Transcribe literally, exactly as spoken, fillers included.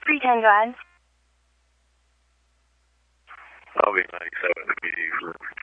three ten, go ahead. I'll be ninety-seven immediately.